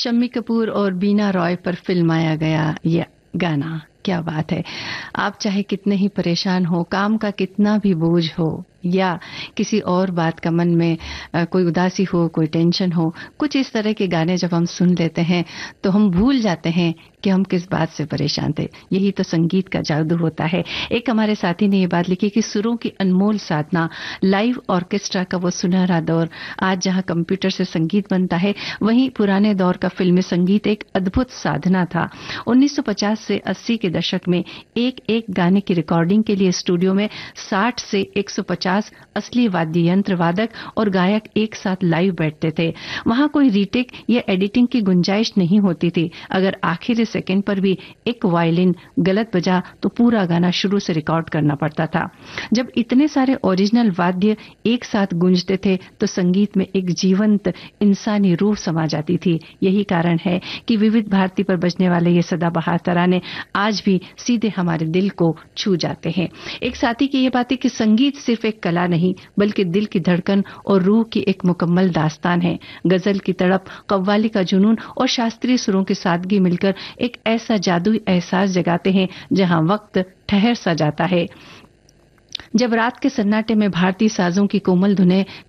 शम्मी कपूर और बीना रॉय पर फिल्माया गया ये गाना, क्या बात है। आप चाहे कितने ही परेशान हो, काम का कितना भी बोझ हो या किसी और बात का मन में कोई उदासी हो, कोई टेंशन हो, कुछ इस तरह के गाने जब हम सुन लेते हैं तो हम भूल जाते हैं कि हम किस बात से परेशान थे। यही तो संगीत का जादू होता है। एक हमारे साथी ने ये बात लिखी कि सुरों की अनमोल साधना, लाइव ऑर्केस्ट्रा का वो सुनहरा दौर। आज जहां कंप्यूटर से संगीत बनता है, वहीं पुराने दौर का फिल्मी संगीत एक अद्भुत साधना था। 1950 से 80 के दशक में एक एक गाने की रिकॉर्डिंग के लिए स्टूडियो में 60 से 150 असली वाद्य यंत्र वादक और गायक एक साथ लाइव बैठते थे। वहां कोई रीटेक या एडिटिंग की गुंजाइश नहीं होती थी। अगर आखिरी सेकंड पर भी एक वायलिन गलत बजा तो पूरा गाना शुरू से रिकॉर्ड करना पड़ता था। जब इतने सारे ओरिजिनल वाद्य एक साथ गूंजते थे तो संगीत में एक जीवंत इंसानी रूह समा जाती थी। यही कारण है कि विविध भारती पर बजने वाले ये सदाबहार तराने आज भी सीधे हमारे दिल को छू जाते हैं। एक साथी की ये बात है कि संगीत सिर्फ एक कला नहीं बल्कि दिल की धड़कन और रूह की एक मुकम्मल दास्तान है। गजल की तड़प, कव्वाली का जुनून और शास्त्रीय सुरों की सादगी मिलकर एक ऐसा जादुई एहसास जगाते हैं जहां वक्त ठहर सा जाता है। जब रात के सन्नाटे में भारतीय साजों की कोमल धुनें